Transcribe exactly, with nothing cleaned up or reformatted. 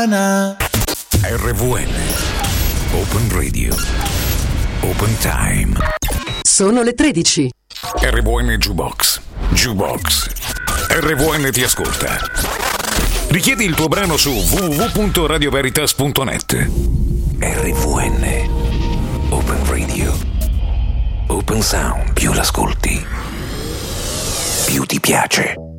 Havana. R V N Open Radio Open Time. Sono le tredici. R V N Jukebox Jukebox R V N ti ascolta. Richiedi il tuo brano su w w w punto radio veritas punto net. R V N Open Radio Open Sound. Più l'ascolti, più ti piace.